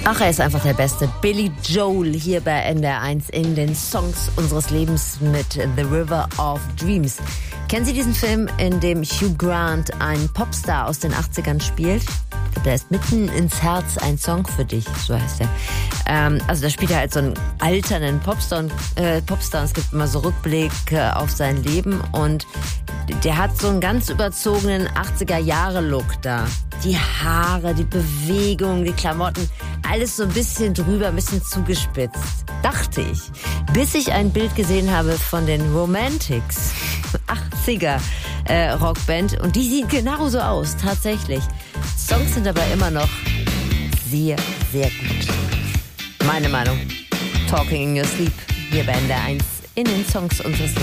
Ach, er ist einfach der Beste. Billy Joel hier bei NDR1 in den Songs unseres Lebens mit The River of Dreams. Kennen Sie diesen Film, in dem Hugh Grant einen Popstar aus den 80ern spielt? Der ist mitten ins Herz, ein Song für dich, so heißt er. Also da spielt er halt so einen alternden Popstar und es gibt immer so Rückblicke auf sein Leben und der hat so einen ganz überzogenen 80er-Jahre-Look da. Die Haare, die Bewegung, die Klamotten, alles so ein bisschen drüber, ein bisschen zugespitzt, dachte ich. Bis ich ein Bild gesehen habe von den Romantics, 80er Rockband, und die sieht genauso aus, tatsächlich. Songs sind aber immer noch sehr, sehr gut. Meine Meinung. Talking in Your Sleep, hier bei NDR1 in den Songs unseres Lebens.